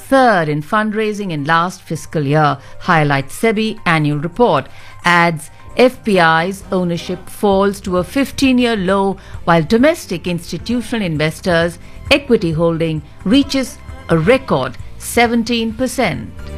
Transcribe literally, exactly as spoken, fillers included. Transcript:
third in fundraising in last fiscal year, highlights SEBI annual report. Adds F P I's ownership falls to a fifteen-year low, while domestic institutional investors' equity holding reaches a record seventeen percent.